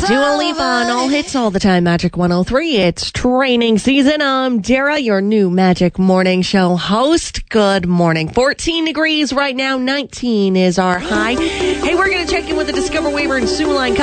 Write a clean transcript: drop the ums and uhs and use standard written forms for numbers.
Dua Lipa on All Hits All the Time, Magic 103. It's training season. I'm Dara, your new Magic Morning Show host. Good morning. 14 degrees right now. 19 is our high. Hey, we're going to check in with the Discover Waiver and Soo Line